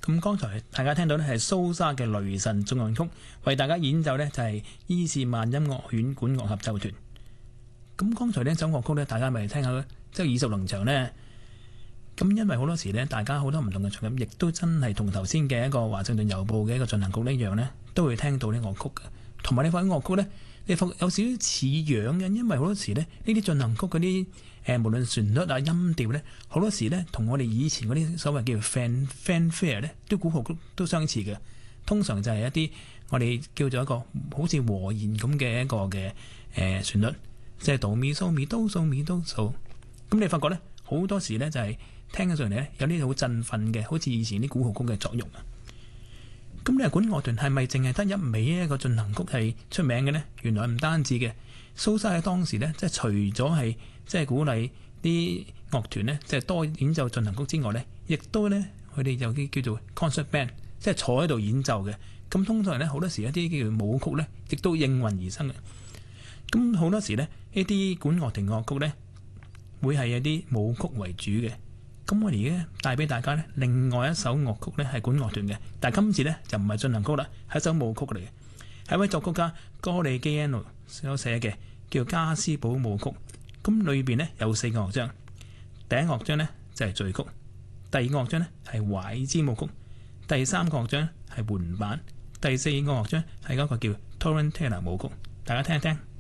咁剛才大家聽到呢係蘇莎嘅雷神進行曲，為大家演奏呢就係伊士曼音樂院管樂合奏團。咁剛才呢首樂曲呢，大家咪聽下即係耳熟能詳呢。咁因為好多時呢，大家好多唔同嘅場景，亦都真係同頭先嘅一個華盛頓郵報嘅一個進行曲一樣呢，都會聽到呢樂曲嘅。同埋呢份樂曲呢，你發覺有少少似樣嘅，因為好多時呢，呢啲進行曲嗰啲無論旋律啊、音調呢，好多時呢，同我哋以前嗰啲所謂叫 fanfare 呢，啲古樂曲都相似嘅。通常就係一啲我哋叫做一個好似和弦咁嘅一個嘅旋律，即係哆咪嗦咪哆嗦咪哆嗦。咁你發覺呢，好多時呢，就係聽起上嚟呢，有啲好振奮嘅，好似以前啲古樂曲嘅作用啊。咁你話管樂團係咪淨係得一味一個進行曲係出名嘅呢？原來唔單止嘅。蘇莎喺當時呢，即係除咗係即係鼓勵啲樂團呢，即係多演奏進行曲之外呢，亦都呢，佢哋就叫做 concert band， 即係坐喺度演奏嘅。咁通常呢，好多時一啲叫做舞曲呢，亦都應運而生嘅。咁好多時呢，呢啲管樂團樂曲呢，會係一啲舞曲為主嘅。咁我哋而家帶俾大家呢，另外一首樂曲呢係管樂團嘅，但係今次呢就唔係進行曲啦，係一首舞曲嚟嘅，係一位作曲家哥利基安奴所寫嘅，叫加斯堡舞曲。咁裏邊呢有4個樂章，第一樂章呢就係序曲，第二個樂章呢係懷茲舞曲，第3個樂章係緩板，第4個樂章係嗰個叫 Tarantella 舞曲。大家聽一聽。